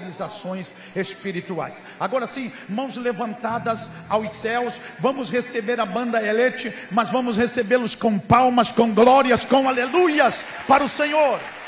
realizações espirituais. Agora sim, mãos levantadas aos céus, vamos receber a banda Elete, mas vamos recebê-los com palmas, com glórias, com aleluias para o Senhor.